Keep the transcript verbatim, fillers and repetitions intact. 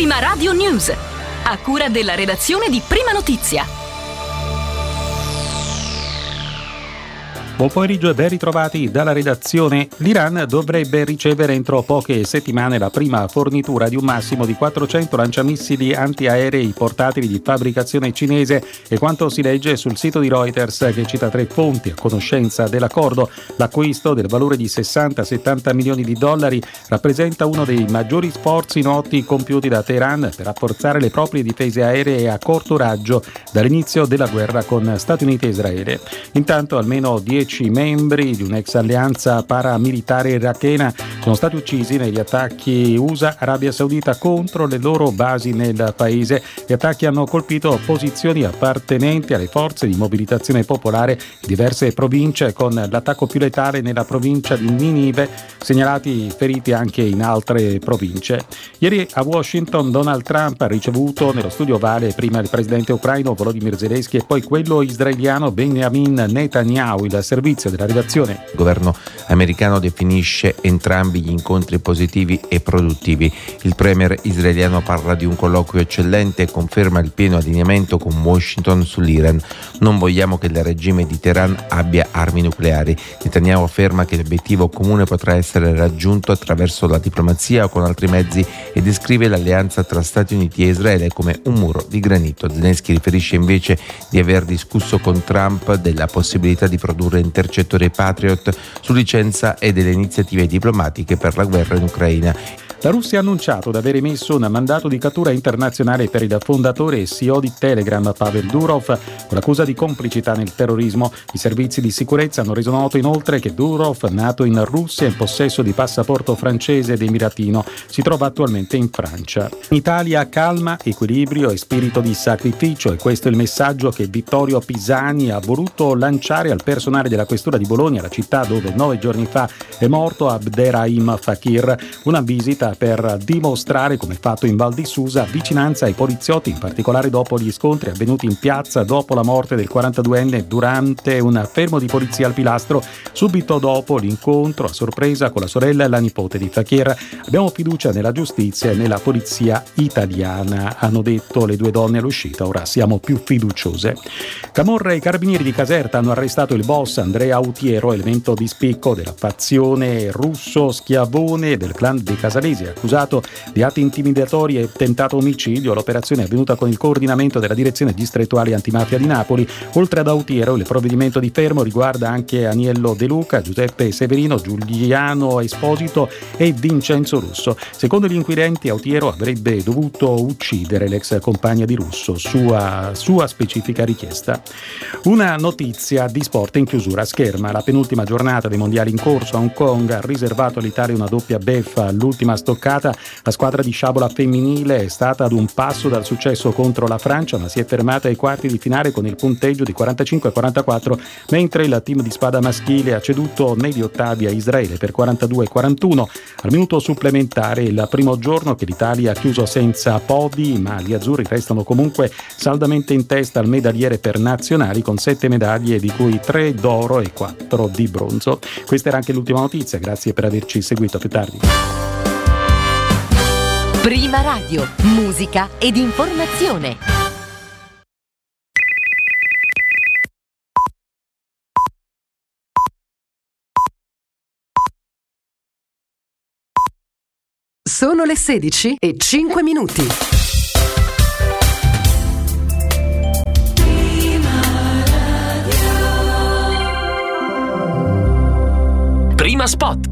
Prima Radio News, a cura della redazione di Prima Notizia. Buon pomeriggio e ben ritrovati dalla redazione. L'Iran dovrebbe ricevere entro poche settimane la prima fornitura di un massimo di quattrocento lanciamissili antiaerei portatili di fabbricazione cinese, e quanto si legge sul sito di Reuters, che cita tre fonti a conoscenza dell'accordo, l'acquisto del valore di sessanta settanta milioni di dollari rappresenta uno dei maggiori sforzi noti compiuti da Teheran per rafforzare le proprie difese aeree a corto raggio dall'inizio della guerra con Stati Uniti e Israele. Intanto almeno dieci membri di un'ex alleanza paramilitare irachena sono stati uccisi negli attacchi U S A-Arabia Saudita contro le loro basi nel paese. Gli attacchi hanno colpito posizioni appartenenti alle forze di mobilitazione popolare in diverse province, con l'attacco più letale nella provincia di Ninive, segnalati feriti anche in altre province. Ieri a Washington Donald Trump ha ricevuto nello studio ovale prima il presidente ucraino Volodymyr Zelensky e poi quello israeliano Benjamin Netanyahu. Il servizio della redazione. Il governo americano definisce entrambi gli incontri positivi e produttivi. Il premier israeliano parla di un colloquio eccellente e conferma il pieno allineamento con Washington sull'Iran. Non vogliamo che il regime di Teheran abbia armi nucleari. Netanyahu afferma che l'obiettivo comune potrà essere raggiunto attraverso la diplomazia o con altri mezzi e descrive l'alleanza tra Stati Uniti e Israele come un muro di granito. Zelensky riferisce invece di aver discusso con Trump della possibilità di produrre intercettori Patriot su licenza e delle iniziative diplomatiche per la guerra in Ucraina. La Russia ha annunciato di aver emesso un mandato di cattura internazionale per il fondatore e C E O di Telegram, Pavel Durov, con l'accusa di complicità nel terrorismo. I servizi di sicurezza hanno reso noto inoltre che Durov, nato in Russia in possesso di passaporto francese ed emiratino, si trova attualmente in Francia. In Italia calma, equilibrio e spirito di sacrificio, e questo è il messaggio che Vittorio Pisani ha voluto lanciare al personale della questura di Bologna, la città dove nove giorni fa è morto Abderrahim Fakir. Una visita per dimostrare, come fatto in Val di Susa, vicinanza ai poliziotti, in particolare dopo gli scontri avvenuti in piazza dopo la morte del quarantaduenne durante un fermo di polizia al Pilastro, subito dopo l'incontro a sorpresa con la sorella e la nipote di Fakir. Abbiamo fiducia nella giustizia e nella polizia italiana, hanno detto le due donne all'uscita, ora siamo più fiduciose. Camorra e i carabinieri di Caserta hanno arrestato il boss Andrea Autiero, elemento di spicco della fazione russo-schiavone del clan dei Casalesi, accusato di atti intimidatori e tentato omicidio. L'operazione è avvenuta con il coordinamento della direzione distrettuale antimafia di Napoli. Oltre ad Autiero, il provvedimento di fermo riguarda anche Aniello De Luca, Giuseppe Severino, Giuliano Esposito e Vincenzo Russo. Secondo gli inquirenti, Autiero avrebbe dovuto uccidere l'ex compagna di Russo, sua, sua specifica richiesta. Una notizia di sport in chiusura. Scherma, la penultima giornata dei mondiali in corso a Hong Kong ha riservato all'Italia una doppia beffa all'ultima stoccata. La squadra di sciabola femminile è stata ad un passo dal successo contro la Francia, ma si è fermata ai quarti di finale con il punteggio di quarantacinque a quarantaquattro, mentre il team di spada maschile ha ceduto negli ottavi a Israele per quarantadue a quarantuno. Al minuto supplementare, il primo giorno che l'Italia ha chiuso senza podi, ma gli azzurri restano comunque saldamente in testa al medagliere per nazionali con sette medaglie, di cui tre d'oro e quattro di bronzo. Questa era anche l'ultima notizia, grazie per averci seguito, a più tardi. Prima Radio, musica ed informazione. Sono le sedici e cinque minuti. Prima Spot.